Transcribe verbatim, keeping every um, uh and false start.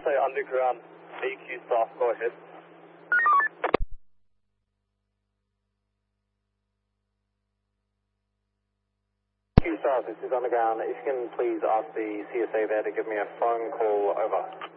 C S A Underground A Q staff, go ahead. Q staff, this is Underground. If you can please ask the C S A there to give me a phone call, over.